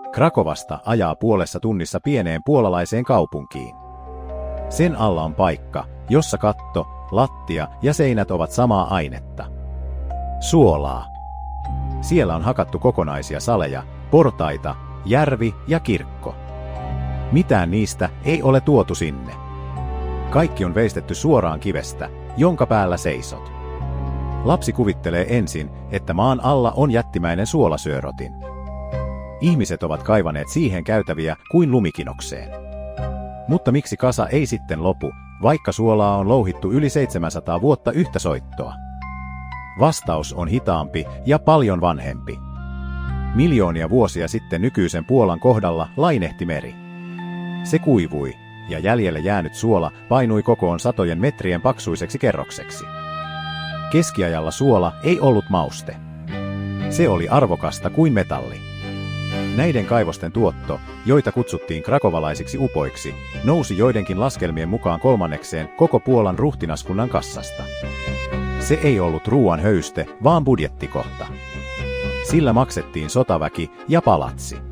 Krakovasta ajaa puolessa tunnissa pieneen puolalaiseen kaupunkiin. Sen alla on paikka, jossa katto, lattia ja seinät ovat samaa ainetta. Suolaa. Siellä on hakattu kokonaisia saleja, portaita, järvi ja kirkko. Mitään niistä ei ole tuotu sinne. Kaikki on veistetty suoraan kivestä, jonka päällä seisot. Lapsi kuvittelee ensin, että maan alla on jättimäinen suolasyörotin. Ihmiset ovat kaivaneet siihen käytäviä kuin lumikinokseen. Mutta miksi kasa ei sitten lopu, vaikka suolaa on louhittu yli 700 vuotta yhtä soittoa? Vastaus on hitaampi ja paljon vanhempi. Miljoonia vuosia sitten nykyisen Puolan kohdalla lainehti meri. Se kuivui, ja jäljelle jäänyt suola painui kokoon satojen metrien paksuiseksi kerrokseksi. Keskiajalla suola ei ollut mauste. Se oli arvokasta kuin metalli. Näiden kaivosten tuotto, joita kutsuttiin krakovalaisiksi upoiksi, nousi joidenkin laskelmien mukaan 1/3 koko Puolan ruhtinaskunnan kassasta. Se ei ollut ruoan höyste, vaan budjettikohta. Sillä maksettiin sotaväki ja palatsi.